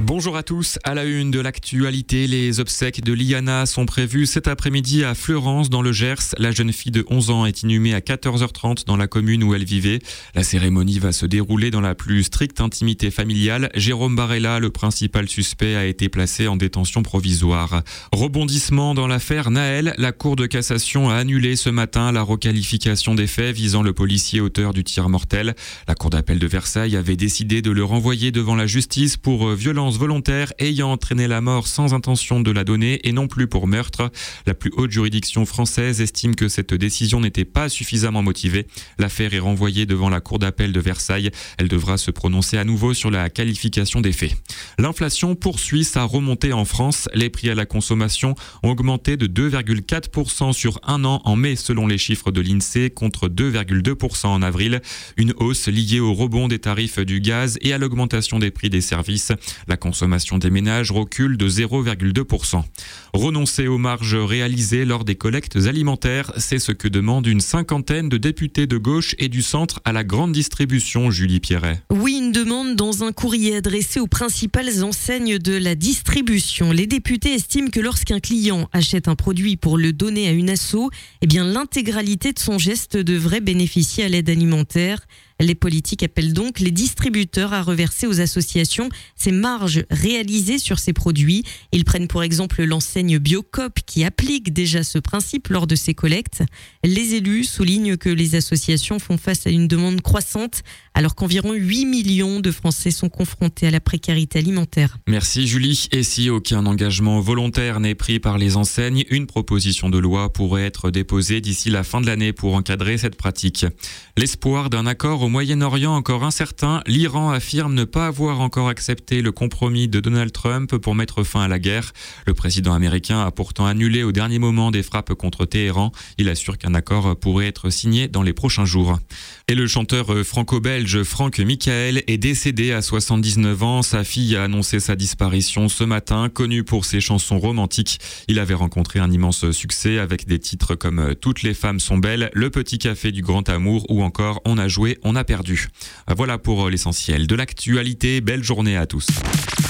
Bonjour à tous, à la une de l'actualité, les obsèques de Liana sont prévues cet après-midi à Fleurance dans le Gers. La jeune fille de 11 ans est inhumée à 14h30 dans la commune où elle vivait. La cérémonie va se dérouler dans la plus stricte intimité familiale. Jérôme Barella, le principal suspect, a été placé en détention provisoire. Rebondissement dans l'affaire Nahel, la Cour de cassation a annulé ce matin la requalification des faits visant le policier auteur du tir mortel. La Cour d'appel de Versailles avait décidé de le renvoyer devant la justice pour violence volontaire ayant entraîné la mort sans intention de la donner et non plus pour meurtre. La plus haute juridiction française estime que cette décision n'était pas suffisamment motivée. L'affaire est renvoyée devant la Cour d'appel de Versailles. Elle devra se prononcer à nouveau sur la qualification des faits. L'inflation poursuit sa remontée en France. Les prix à la consommation ont augmenté de 2,4% sur un an en mai selon les chiffres de l'INSEE contre 2,2% en avril. Une hausse liée au rebond des tarifs du gaz et à l'augmentation des prix des services. La consommation des ménages recule de 0,2%. Renoncer aux marges réalisées lors des collectes alimentaires, c'est ce que demande une cinquantaine de députés de gauche et du centre à la grande distribution, Julie Pierret. Oui, une demande dans un courrier adressé aux principales enseignes de la distribution. Les députés estiment que lorsqu'un client achète un produit pour le donner à une asso, l'intégralité de son geste devrait bénéficier à l'aide alimentaire. Les politiques appellent donc les distributeurs à reverser aux associations ces marges réalisées sur ces produits. Ils prennent pour exemple l'enseigne Biocoop qui applique déjà ce principe lors de ses collectes. Les élus soulignent que les associations font face à une demande croissante alors qu'environ 8 millions de Français sont confrontés à la précarité alimentaire. Merci Julie. Et si aucun engagement volontaire n'est pris par les enseignes, une proposition de loi pourrait être déposée d'ici la fin de l'année pour encadrer cette pratique. L'espoir d'un accord au Moyen-Orient encore incertain, l'Iran affirme ne pas avoir encore accepté le compromis de Donald Trump pour mettre fin à la guerre. Le président américain a pourtant annulé au dernier moment des frappes contre Téhéran. Il assure qu'un accord pourrait être signé dans les prochains jours. Et le chanteur franco-belge Franck Michael est décédé à 79 ans. Sa fille a annoncé sa disparition ce matin. Connu pour ses chansons romantiques, il avait rencontré un immense succès avec des titres comme Toutes les femmes sont belles, Le petit café du grand amour ou encore On a joué, on a perdu. Voilà pour l'essentiel de l'actualité. Belle journée à tous.